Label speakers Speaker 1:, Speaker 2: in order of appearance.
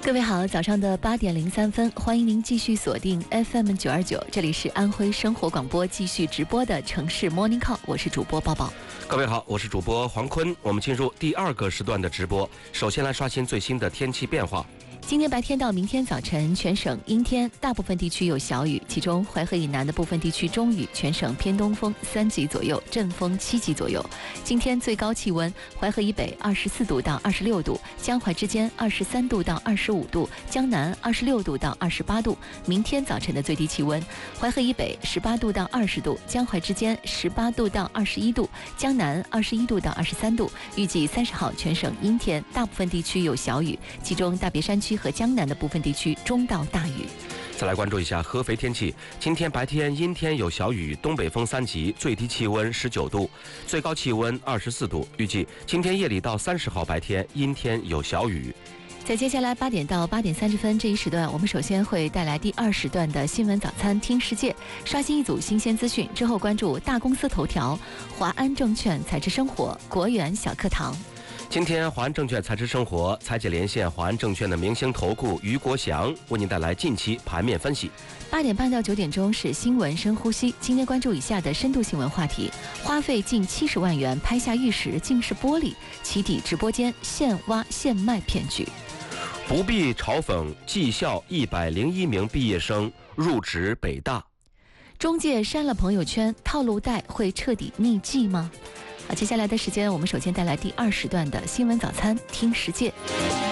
Speaker 1: 各位好，早上的8点03分，欢迎您继续锁定 FM 929，这里是安徽生活广播继续直播的城市 Morning Call， 我是主播抱抱。
Speaker 2: 各位好，我是主播黄坤，我们进入第2个时段的直播。首先来刷新最新的天气变化。
Speaker 1: 今天白天到明天早晨，全省阴天，大部分地区有小雨，其中淮河以南的部分地区中雨，全省偏东风3级左右，阵风7级左右。今天最高气温，淮河以北24度到26度，江淮之间23度到25度，江南26度到28度。明天早晨的最低气温，淮河以北18度到20度，江淮之间18度到21度，江南21度到23度。预计30号全省阴天，大部分地区有小雨，其中大别山区和江南的部分地区中到大雨。
Speaker 2: 再来关注一下合肥天气，今天白天阴天有小雨，东北风3级，最低气温19度，最高气温24度。预计今天夜里到30号白天阴天有小雨。
Speaker 1: 在接下来8点到8点30分这一时段，我们首先会带来第2时段的新闻早餐听世界，刷新一组新鲜资讯，之后关注大公司头条，华安证券财智生活国元小课堂。
Speaker 2: 今天华安证券财智生活财姐连线华安证券的明星投顾于国祥，为您带来近期盘面分析。
Speaker 1: 8点半到9点钟是新闻深呼吸，今天关注以下的深度新闻话题：花费近70万元拍下玉石竟是玻璃，起底直播间现挖现卖骗局。
Speaker 2: 不必嘲讽技校101名毕业生入职北大。
Speaker 1: 中介删了朋友圈，套路贷会彻底匿迹吗？好，接下来的时间，我们首先带来第2时段的新闻早餐听世界。